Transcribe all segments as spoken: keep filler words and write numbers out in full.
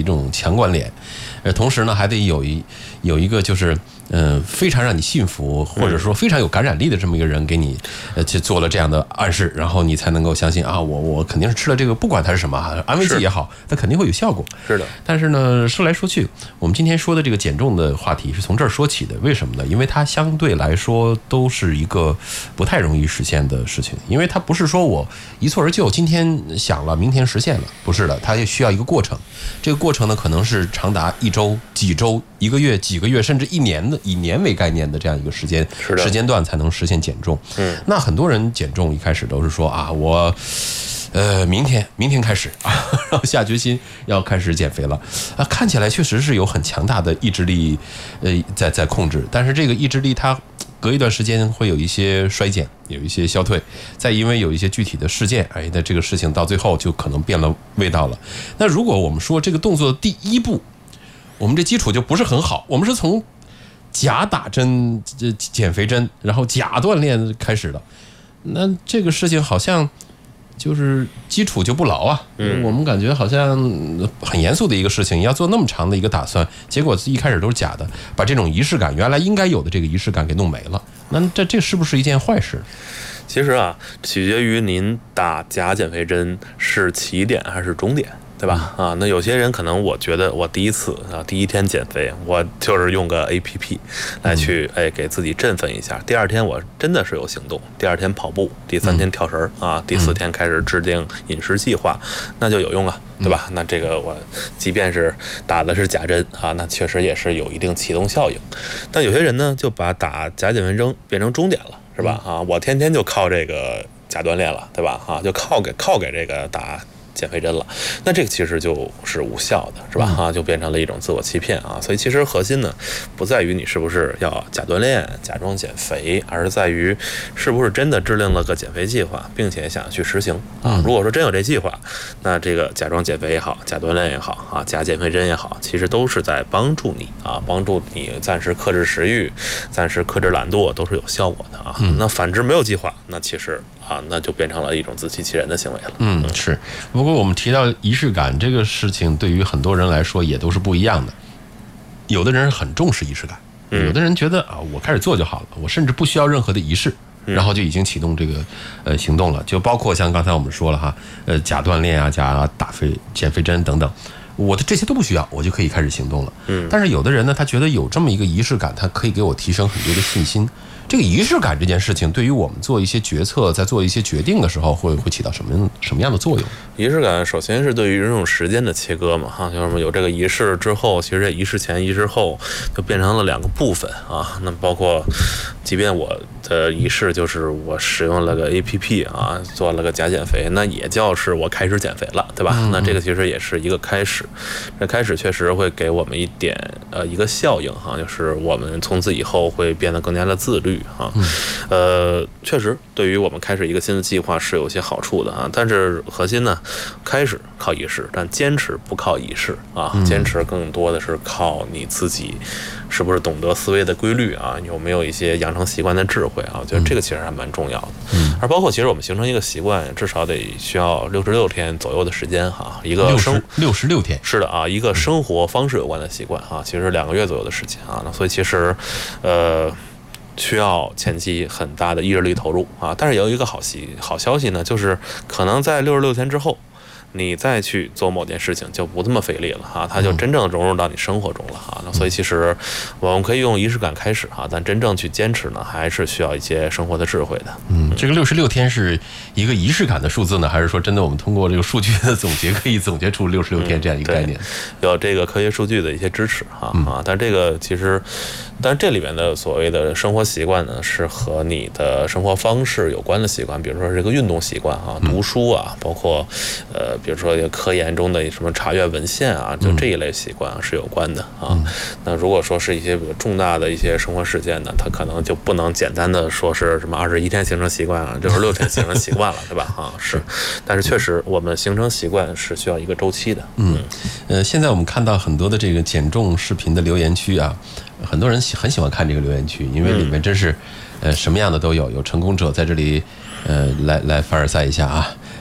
一种强关联，呃，同时呢还得有一有一个就是嗯、呃、非常让你信服或者说非常有感染力的这么一个人给你呃去做了这样的暗示，然后你才能够相信啊，我我肯定是吃了这个，不管它是什么安慰剂也好，它肯定会有效果。 是的。 但是呢，说来说去，我们今天说的这个减重的话题是从这儿说起的，为什么呢？因为它相对来说都是一个不太容易实现的事情，因为它不是说我一蹴而就，今天想了，明天实现了，不是的，它也需要一个过程。这个过程呢，可能是长达一周、几周、一个月、几个月，甚至一年的，以年为概念的这样一个时间时间段才能实现减重。 嗯， 那很多人减重一开始都是说啊，我。呃，明天明天开始啊，然后下决心要开始减肥了啊，看起来确实是有很强大的意志力，呃，在在控制，但是这个意志力它隔一段时间会有一些衰减，有一些消退，再因为有一些具体的事件，哎，那这个事情到最后就可能变了味道了。那如果我们说这个动作的第一步，我们这基础就不是很好，我们是从假打针、这减肥针，然后假锻炼开始的，那这个事情好像。就是基础就不牢啊，嗯，我们感觉好像很严肃的一个事情，要做那么长的一个打算，结果一开始都是假的，把这种仪式感原来应该有的这个仪式感给弄没了，那这这是不是一件坏事？ 其实啊，取决于您打假减肥针是起点还是终点。对吧？啊，那有些人可能我觉得我第一次啊，第一天减肥，我就是用个 A P P 来去哎给自己振奋一下。第二天我真的是有行动，第二天跑步，第三天跳绳啊，第四天开始制定饮食计划，那就有用啊，对吧？那这个我即便是打的是假针啊，那确实也是有一定启动效应。但有些人呢，就把打假减肥针变成终点了，是吧？啊，我天天就靠这个假锻炼了，对吧？啊，就靠给靠给这个打。减肥针了，那这个其实就是无效的，是吧？啊，就变成了一种自我欺骗啊。所以其实核心呢，不在于你是不是要假锻炼、假装减肥，而是在于是不是真的制定了个减肥计划，并且想去实行啊。如果说真有这计划，那这个假装减肥也好，假锻炼也好啊，假减肥针也好，其实都是在帮助你啊，帮助你暂时克制食欲、暂时克制懒惰，都是有效果的啊。嗯、那反之没有计划，那其实。啊，那就变成了一种自欺欺人的行为了。 嗯，是。不过我们提到仪式感这个事情，对于很多人来说也都是不一样的。有的人很重视仪式感，有的人觉得啊，我开始做就好了，我甚至不需要任何的仪式，然后就已经启动这个呃行动了。就包括像刚才我们说了哈，呃，假锻炼啊，假打肥减肥针等等。我的这些都不需要，我就可以开始行动了。嗯，但是有的人呢，他觉得有这么一个仪式感，他可以给我提升很多的信心。这个仪式感这件事情，对于我们做一些决策，在做一些决定的时候，会会起到什么什么样的作用？ 仪式感首先是对于这种时间的切割嘛，哈，就是有这个仪式之后，其实这仪式前、仪式后就变成了两个部分啊。那包括，即便我的仪式就是我使用了个 A P P 啊，做了个假减肥，那也叫是我开始减肥了，对吧？嗯、那这个其实也是一个开始，这开始确实会给我们一点呃一个效应哈，就是我们从此以后会变得更加的自律。啊，呃，确实，对于我们开始一个新的计划是有些好处的啊。但是核心呢，开始靠仪式，但坚持不靠仪式啊。坚持更多的是靠你自己，是不是懂得思维的规律啊？有没有一些养成习惯的智慧啊？我觉得这个其实还蛮重要的。嗯。而包括其实我们形成一个习惯，至少得需要六十六天左右的时间哈。一个生六十六天。 是的啊，一个生活方式有关的习惯啊，其实两个月左右的时间啊。那所以其实，呃。需要前期很大的意志力投入啊，但是有一个好息好消息呢，就是可能在六十六天之后，你再去做某件事情就不这么费力了哈，它就真正融入到你生活中了哈。那所以其实我们可以用仪式感开始哈，但真正去坚持呢，还是需要一些生活的智慧的。 嗯，这个六十六天是一个仪式感的数字呢，还是说真的我们通过这个数据的总结可以总结出六十六天这样一个概念？ 嗯、有这个科学数据的一些支持哈、嗯、啊，但这个其实。但是这里面的所谓的生活习惯呢，是和你的生活方式有关的习惯，比如说这个运动习惯啊、读书啊，包括呃，比如说科研中的什么查阅文献啊，就这一类习惯啊是有关的啊。那如果说是一些比较重大的一些生活事件呢，它可能就不能简单的说是什么二十一天形成习惯啊，六十六天形成习惯了，对吧？啊，是。但是确实，我们形成习惯是需要一个周期的。 嗯，呃，现在我们看到很多的这个减重视频的留言区啊。很多人很喜欢看这个留言区，因为里面真是，呃，什么样的都有，有成功者在这里，呃，来来凡尔赛一下啊。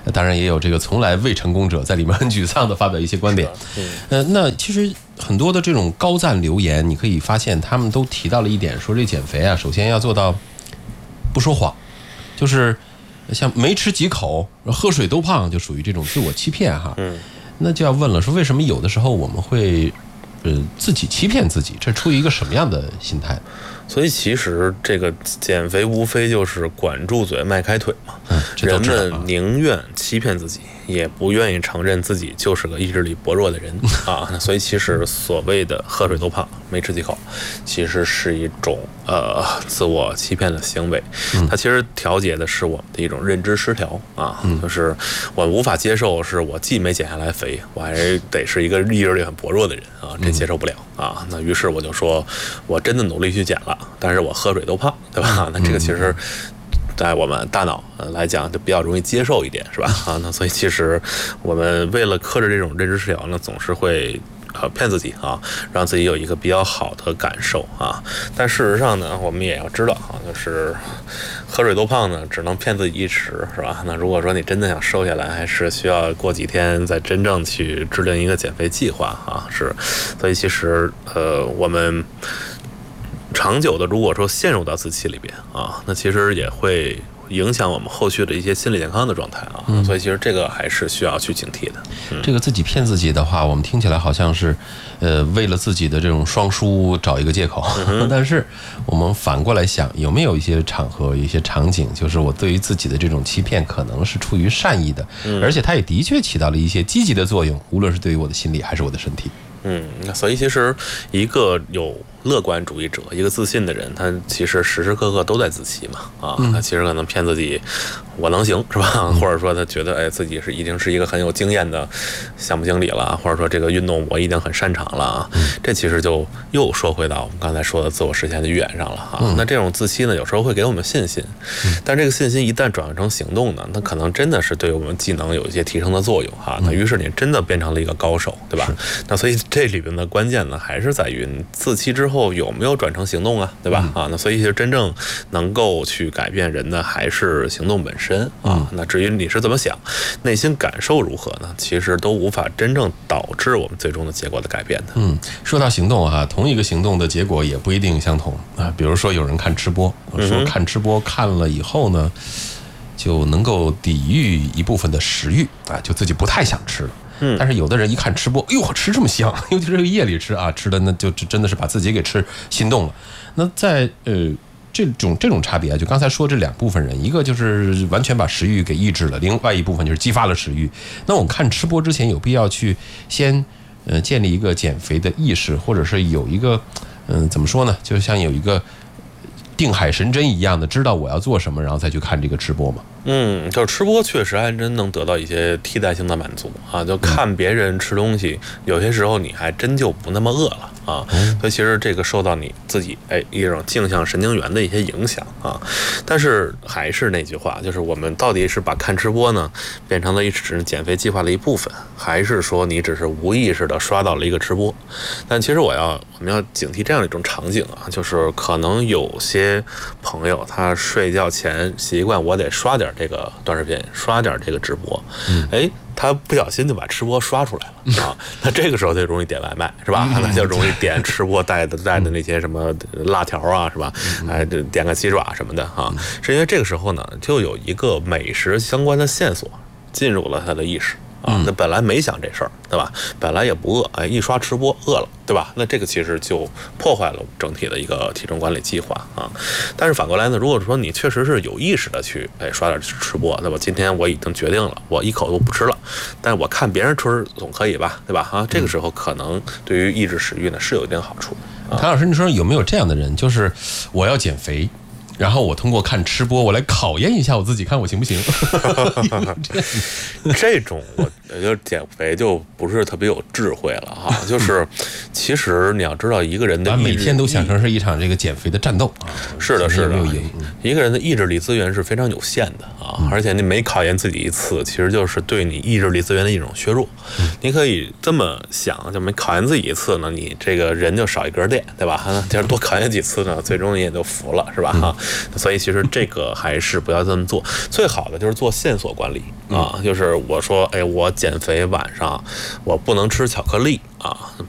当然也有这个从来未成功者在里面很沮丧的发表一些观点。呃，那其实很多的这种高赞留言，你可以发现他们都提到了一点，说这减肥啊，首先要做到不说谎，就是像没吃几口喝水都胖，就属于这种自我欺骗哈。 嗯， 那就要问了，说为什么有的时候我们会呃自己欺骗自己，这出于一个什么样的心态？ 所以其实这个减肥无非就是管住嘴迈开腿嘛。 嗯， 人们宁愿欺骗自己，也不愿意承认自己就是个意志力薄弱的人啊。所以其实所谓的喝水都胖，没吃几口，其实是一种呃自我欺骗的行为。它其实调节的是我们的一种认知失调啊，就是我无法接受，是我既没减下来肥，我还得是一个意志力很薄弱的人啊，这接受不了啊。那于是我就说，我真的努力去减了，但是我喝水都胖，对吧？那这个其实在我们大脑来讲就比较容易接受一点，是吧？啊，那所以其实我们为了克制这种认知失调呢，总是会呃骗自己啊，让自己有一个比较好的感受啊。但事实上呢，我们也要知道啊，就是喝水都胖呢，只能骗自己一时，是吧？那如果说你真的想瘦下来，还是需要过几天再真正去制定一个减肥计划啊。是，所以其实呃我们长久的，如果说陷入到自欺里边啊，那其实也会影响我们后续的一些心理健康的状态啊。嗯、所以其实这个还是需要去警惕的。嗯、 这个自己骗自己的话，我们听起来好像是，呃，为了自己的这种双输找一个借口。嗯、但是我们反过来想，有没有一些场合、一些场景，就是我对于自己的这种欺骗，可能是出于善意的，嗯、而且它也的确起到了一些积极的作用，无论是对于我的心理还是我的身体。 嗯，所以其实一个有乐观主义者，一个自信的人，他其实时时刻刻都在自欺嘛，啊，他其实可能骗自己，我能行，是吧？或者说他觉得，哎，自己是已经是一个很有经验的项目经理了，或者说这个运动我已经很擅长了啊。这其实就又说回到我们刚才说的自我实现的预言上了啊。那这种自欺呢，有时候会给我们信心，但这个信心一旦转换成行动呢，那可能真的是对我们技能有一些提升的作用哈。那于是你真的变成了一个高手，对吧？那所以这里边的关键呢，还是在于自欺之后有没有转成行动啊，对吧？啊，那所以其实真正能够去改变人的还是行动本身啊。那至于你是怎么想，内心感受如何呢？其实都无法真正导致我们最终的结果的改变的。 嗯，说到行动啊，同一个行动的结果也不一定相同啊。比如说有人看吃播，说看吃播看了以后呢，就能够抵御一部分的食欲啊，就自己不太想吃了。嗯，但是有的人一看吃播，哎呦，吃这么香，尤其是这个夜里吃啊，吃的那就真的是把自己给吃心动了。那在呃这种这种差别啊，就刚才说这两部分人，一个就是完全把食欲给抑制了，另外一部分就是激发了食欲。那我们看吃播之前，有必要去先呃建立一个减肥的意识，或者是有一个嗯、呃、怎么说呢，就像有一个定海神针一样的，知道我要做什么，然后再去看这个吃播嘛。嗯， 就是吃播确实还真能得到一些替代性的满足啊，就看别人吃东西，有些时候你还真就不那么饿了啊。所以其实这个受到你自己哎一种镜像神经元的一些影响啊。但是还是那句话，就是我们到底是把看吃播呢变成了一只减肥计划的一部分，还是说你只是无意识的刷到了一个吃播？但其实我要我们要警惕这样一种场景啊，就是可能有些朋友他睡觉前习惯我得刷点这个短视频，刷点这个直播，哎，他不小心就把吃播刷出来了啊，那这个时候就容易点外卖，是吧？那就容易点吃播带的带的那些什么辣条啊，是吧？哎，点个鸡爪什么的啊，是因为这个时候呢，就有一个美食相关的线索进入了他的意识。啊，那本来没想这事儿，对吧？本来也不饿，哎，一刷吃播饿了，对吧？那这个其实就破坏了我们整体的一个体重管理计划啊。但是反过来呢，如果说你确实是有意识的去哎刷点吃播，那么今天我已经决定了，我一口都不吃了，但是我看别人吃总可以吧，对吧？啊，这个时候可能对于抑制食欲呢是有一定好处的。 谭老师，你说有没有这样的人，就是我要减肥？然后我通过看吃播，我来考验一下我自己，看我行不行。 这种我觉得减肥就不是特别有智慧了哈。就是其实你要知道，一个人的每天都想成是一场这个减肥的战斗啊。 是的，是的，一个人的意志力资源是非常有限的啊，而且你每考验自己一次，其实就是对你意志力资源的一种削弱。你可以这么想，就每考验自己一次呢，你这个人就少一根电，对吧？就是多考验几次呢，最终你也就服了，是吧？哈。 所以其实这个还是不要这么做，最好的就是做线索管理啊，就是我说，哎，我减肥晚上我不能吃巧克力啊，